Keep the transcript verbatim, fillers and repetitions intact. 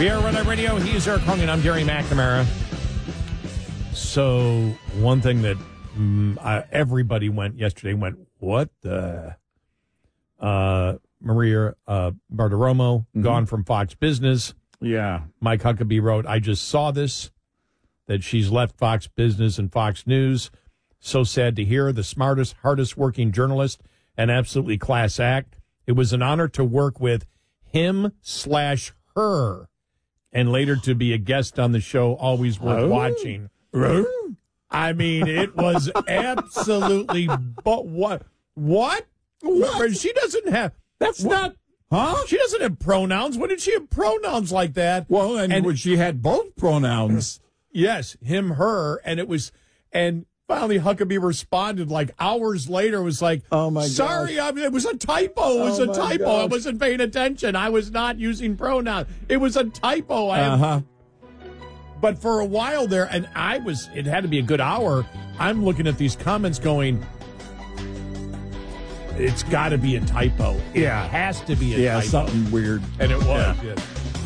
We are Red Eye Radio. He's Eric Hung, and I'm Gary McNamara. So one thing that mm, uh, everybody went yesterday went, what the? Uh, Maria uh, Bartiromo, mm-hmm. gone from Fox Business. Yeah. Mike Huckabee wrote, I just saw this, that she's left Fox Business and Fox News. So sad to hear. The smartest, hardest working journalist, an absolutely class act. It was an honor to work with him slash her, and later to be a guest on the show. Always worth oh. watching. Oh. I mean, it was absolutely. But what? What? What? She doesn't have. That's what? Not. Huh? She doesn't have pronouns. When did she have pronouns like that? Well, and, and she had both pronouns. Yes, him, her, and it was, and finally Huckabee responded like hours later. It was like, oh my sorry, I mean, it was a typo. It was oh a typo. gosh. I wasn't paying attention. I was not using pronouns. It was a typo. I uh huh. But for a while there, and I was, it had to be a good hour. I'm looking at these comments going, it's got to be a typo. Yeah. It has to be a yeah, typo. something weird. And it was. Yeah. Yeah.